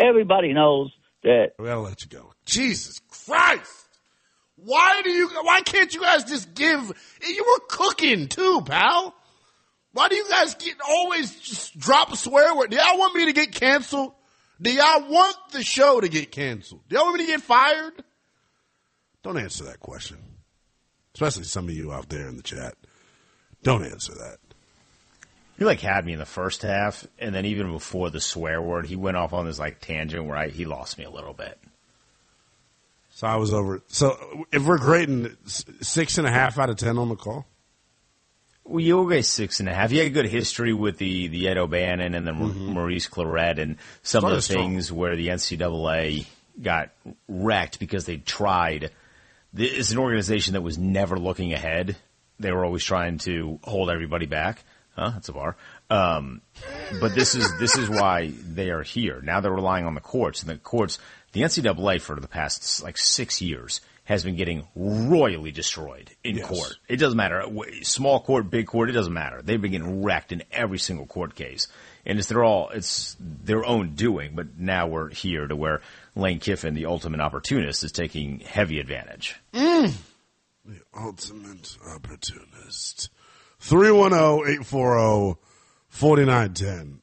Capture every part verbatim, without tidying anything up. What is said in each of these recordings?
everybody knows that. Well, I'll let you go. Jesus Christ. Why do you, why can't you guys just give, you were cooking too, pal. Why do you guys get, always just drop a swear word? Do y'all want me to get canceled? Do y'all want the show to get canceled? Do y'all want me to get fired? Don't answer that question. Especially some of you out there in the chat. Don't answer that. He like had me in the first half, and then even before the swear word, he went off on this like tangent where I, he lost me a little bit. So I was over. So if we're grading six and a half out of ten on the call? Well, you'll get six and a half. You had a good history with the, the Ed O'Bannon and then Mm-hmm. Maurice Claret and some Started of the strong. things where the N C double A got wrecked because they tried. It's an organization that was never looking ahead. They were always trying to hold everybody back. Huh? That's a bar. Um, but this is this is why they are here. Now they're relying on the courts. And the courts, the N C double A for the past like six years has been getting royally destroyed in Yes. court. It doesn't matter. Small court, big court, it doesn't matter. They've been getting wrecked in every single court case. And it's, they're all, it's their own doing. But now we're here to where Lane Kiffin, the ultimate opportunist, is taking heavy advantage. Mm. The ultimate opportunist. three one zero, eight four zero, four nine one zero.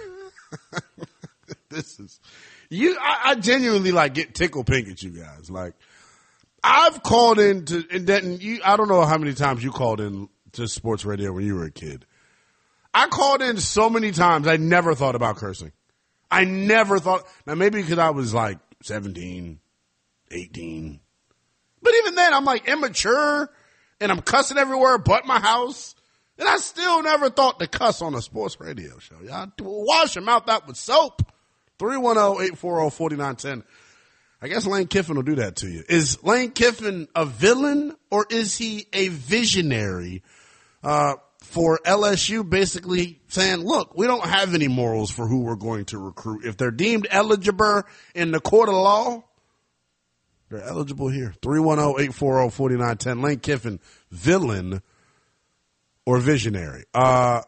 This is, you, I, I genuinely like get tickle pink at you guys. Like, I've called in to, and then you, I don't know how many times you called in to sports radio when you were a kid. I called in so many times, I never thought about cursing. I never thought, now maybe because I was like seventeen, eighteen. But even then, I'm like immature, and I'm cussing everywhere but my house. And I still never thought to cuss on a sports radio show. Y'all wash your mouth out with soap. three one zero, eight four zero, four nine one zero. I guess Lane Kiffin will do that to you. Is Lane Kiffin a villain or is he a visionary uh, for L S U basically saying, look, we don't have any morals for who we're going to recruit. If they're deemed eligible in the court of law, they're eligible here. three one zero, eight four zero, four nine one zero. Lane Kiffin, villain or visionary? Uh,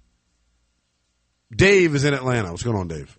Dave is in Atlanta. What's going on, Dave?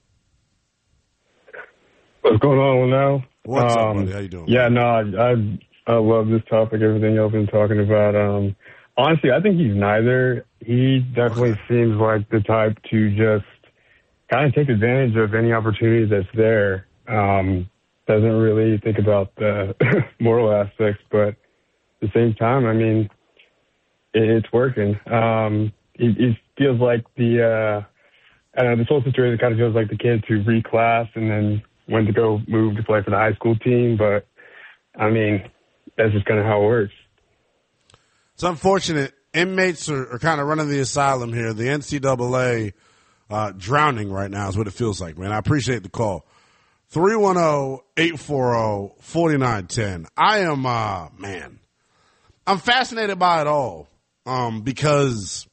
What's going on now? What's um, up, buddy? How you doing? Yeah, no, I, I I love this topic, everything y'all been talking about. Um, honestly, I think he's neither. He definitely okay. seems like the type to just kind of take advantage of any opportunity that's there. Um, doesn't really think about the moral aspects, but at the same time, I mean, it, it's working. Um, it, it feels like the, uh, I don't know, this whole situation kind of feels like the kids who reclass and then went to go move to play for the high school team. But, I mean, that's just kind of how it works. It's unfortunate. Inmates are, are kind of running the asylum here. The N C double A uh, drowning right now is what it feels like, man. I appreciate the call. three one zero, eight four zero, four nine one zero. I am, uh, man, I'm fascinated by it all um, because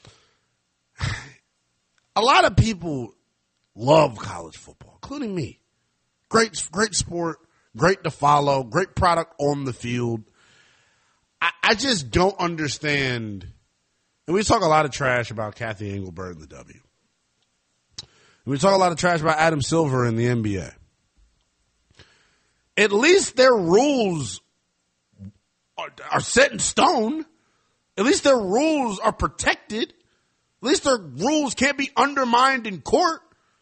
a lot of people love college football, including me. Great, great sport, great to follow, great product on the field. I, I just don't understand. And we talk a lot of trash about Kathy Engelberg and the W. And we talk a lot of trash about Adam Silver in the N B A. At least their rules are, are set in stone. At least their rules are protected. At least their rules can't be undermined in court.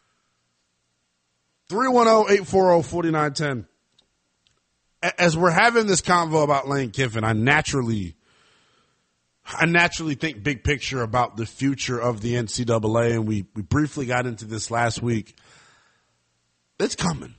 three one zero, eight four zero, four nine one zero. As we're having this convo about Lane Kiffin, I naturally, I naturally think big picture about the future of the N C double A, and we, we briefly got into this last week. It's coming.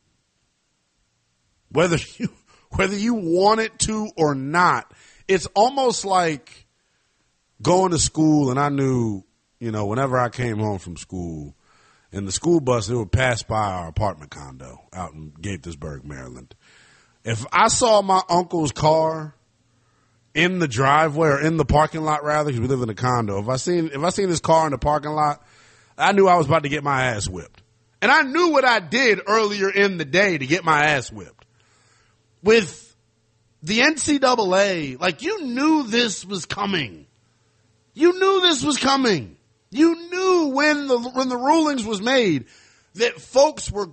Whether you, whether you want it to or not, it's almost like going to school, and I knew, you know, whenever I came home from school, in the school bus, it would pass by our apartment condo out in Gaithersburg, Maryland. If I saw my uncle's car in the driveway or in the parking lot, rather, because we live in a condo, if I seen if I seen his car in the parking lot, I knew I was about to get my ass whipped. And I knew what I did earlier in the day to get my ass whipped. With the N C double A, like, you knew this was coming. You knew this was coming. You knew when the when the rulings was made that folks were